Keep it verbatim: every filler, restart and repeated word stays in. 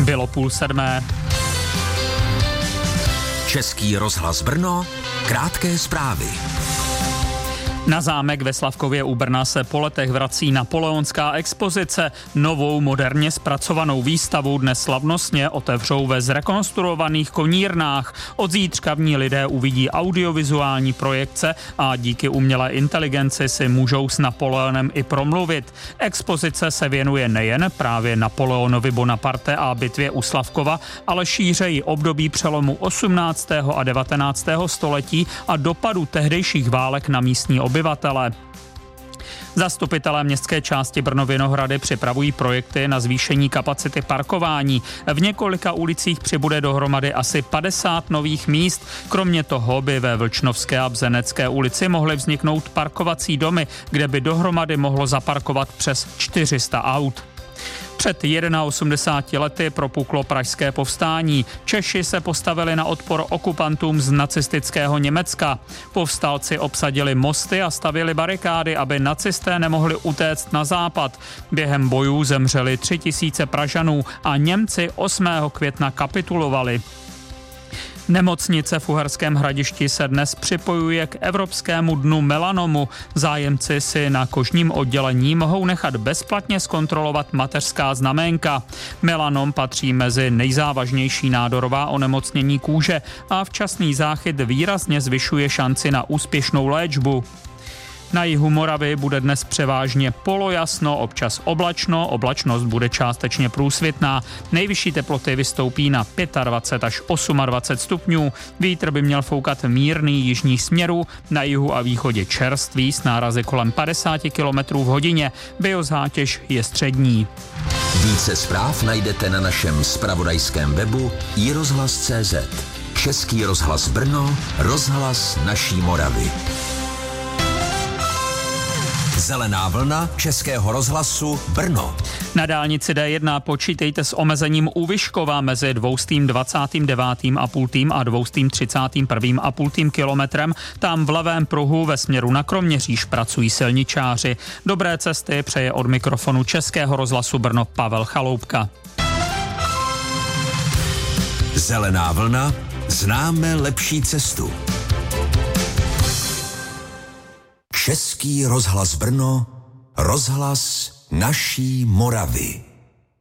Bylo půl sedmé. Český rozhlas Brno, krátké zprávy. Na zámek ve Slavkově u Brna se po letech vrací napoleonská expozice. Novou moderně zpracovanou výstavu dnes slavnostně otevřou ve zrekonstruovaných konírnách. Od zítřka v ní lidé uvidí audiovizuální projekce a díky umělé inteligenci si můžou s Napoleonem i promluvit. Expozice se věnuje nejen právě Napoleonovi Bonaparte a bitvě u Slavkova, ale šířeji období přelomu osmnáctého a devatenáctého století a dopadu tehdejších válek na místní obyvatele. Zastupitelé městské části Brno Vinohrady připravují projekty na zvýšení kapacity parkování. V několika ulicích přibude dohromady asi padesát nových míst. Kromě toho by ve Vlčnovské a Bzenecké ulici mohly vzniknout parkovací domy, kde by dohromady mohlo zaparkovat přes čtyři sta aut. Před osmdesáti jednou lety propuklo pražské povstání. Češi se postavili na odpor okupantům z nacistického Německa. Povstalci obsadili mosty a stavěli barikády, aby nacisté nemohli utéct na západ. Během bojů zemřeli tři tisíce Pražanů a Němci osmého května kapitulovali. Nemocnice v Uherském Hradišti se dnes připojuje k Evropskému dnu melanomu. Zájemci si na kožním oddělení mohou nechat bezplatně zkontrolovat mateřská znaménka. Melanom patří mezi nejzávažnější nádorová onemocnění kůže a včasný záchyt výrazně zvyšuje šanci na úspěšnou léčbu. Na jihu Moravy bude dnes převážně polojasno, občas oblačno, oblačnost bude částečně průsvitná. Nejvyšší teploty vystoupí na dvacet pět až dvacet osm stupňů. Vítr by měl foukat mírný jižních směrů, na jihu a východě čerstvý s nárazy kolem padesát kilometrů v hodině. Biozátěž je střední. Více zpráv najdete na našem zpravodajském webu i rozhlas tečka cé zet. Český rozhlas Brno, rozhlas naší Moravy. Zelená vlna Českého rozhlasu Brno. Na dálnici D jedna počítejte s omezením u Vyškova mezi dvoustým dvacátým devátým a půl a dvoustým třicátým prvním a půl kilometrem. Tam v levém pruhu ve směru na Kroměříž pracují silničáři. Dobré cesty přeje od mikrofonu Českého rozhlasu Brno Pavel Chaloupka. Zelená vlna, známe lepší cestu. Český rozhlas Brno, rozhlas naší Moravy.